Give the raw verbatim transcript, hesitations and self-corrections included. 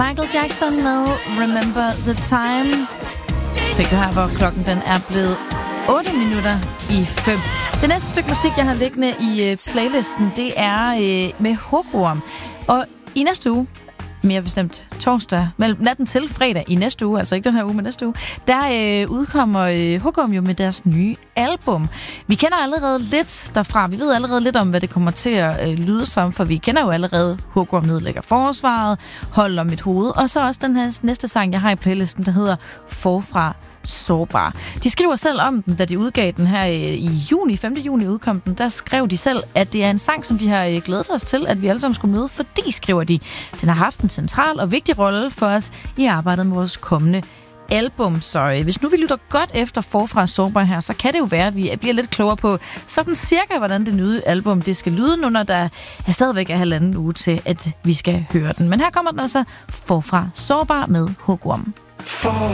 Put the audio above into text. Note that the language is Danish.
Michael Jackson med Remember the Time. Fik du her, hvor klokken den er blevet otte minutter i fem. Det næste stykke musik, jeg har liggende i øh, playlisten, det er øh, med Hugorm. Og i næste uge, mere bestemt torsdag, mellem natten til fredag i næste uge, altså ikke den her uge, men næste uge, der øh, udkommer øh, Hugorm jo med deres nye album. Vi kender allerede lidt derfra. Vi ved allerede lidt om, hvad det kommer til at øh, lyde som, for vi kender jo allerede Hugorm nedlægger forsvaret, holder mit hoved, og så også den her næste sang, jeg har i playlisten, der hedder Forfra Sårbar. De skriver selv om den, da de udgav den her i juni, femte juni udkom den, der skrev de selv, at det er en sang, som de har glædet os til, at vi alle sammen skulle møde, fordi, skriver de, den har haft en central og vigtig rolle for os i arbejdet med vores kommende album. Så hvis nu vi lytter godt efter Forfra Sårbar her, så kan det jo være, at vi bliver lidt klogere på sådan cirka, hvordan det nye album det skal lyde nu, når der er stadigvæk er halvanden uge til, at vi skal høre den. Men her kommer den altså Forfra Sårbar med Hugorm. Forfra